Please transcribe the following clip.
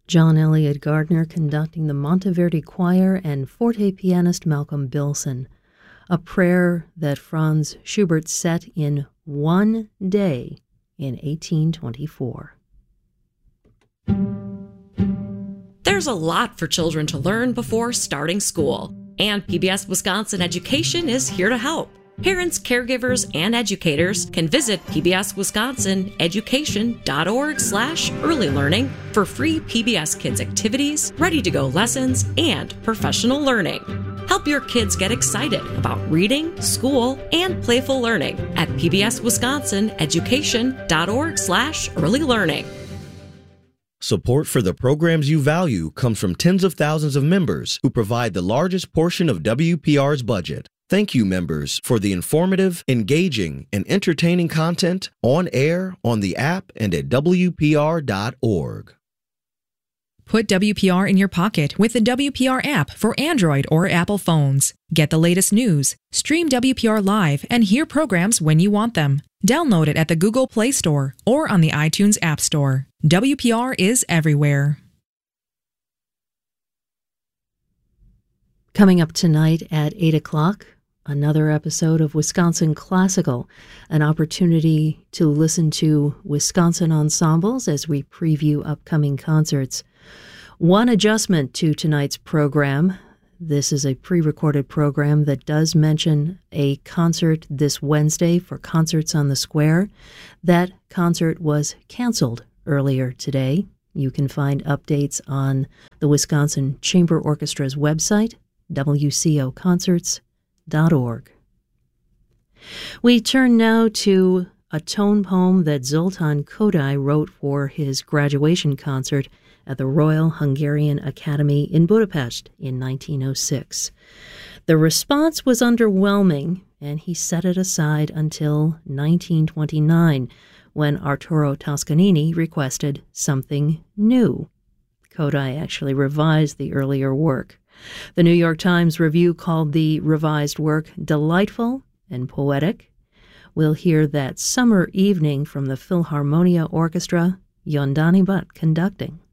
John Elliott Gardner conducting the Monteverdi Choir and forte pianist Malcolm Bilson. A prayer that Franz Schubert set in one day in 1824. There's a lot for children to learn before starting school, and PBS Wisconsin Education is here to help. Parents, caregivers, and educators can visit pbswisconsineducation.org/early learning for free PBS Kids activities, ready-to-go lessons, and professional learning. Help your kids get excited about reading, school, and playful learning at pbswisconsineducation.org/early learning. Support for the programs you value comes from tens of thousands of members who provide the largest portion of WPR's budget. Thank you, members, for the informative, engaging, and entertaining content on air, on the app, and at WPR.org. Put WPR in your pocket with the WPR app for Android or Apple phones. Get the latest news, stream WPR live, and hear programs when you want them. Download it at the Google Play Store or on the iTunes App Store. WPR is everywhere. Coming up tonight at 8 o'clock, another episode of Wisconsin Classical, an opportunity to listen to Wisconsin ensembles as we preview upcoming concerts. One adjustment to tonight's program. This is a pre-recorded program that does mention a concert this Wednesday for Concerts on the Square. That concert was canceled earlier today. You can find updates on the Wisconsin Chamber Orchestra's website, wcoconcerts.org. We turn now to a tone poem that Zoltán Kodály wrote for his graduation concert at the Royal Hungarian Academy in Budapest in 1906. The response was underwhelming, and he set it aside until 1929, when Arturo Toscanini requested something new. Kodály actually revised the earlier work. The New York Times Review called the revised work delightful and poetic. We'll hear That Summer Evening from the Philharmonia Orchestra, Yondani Butt conducting.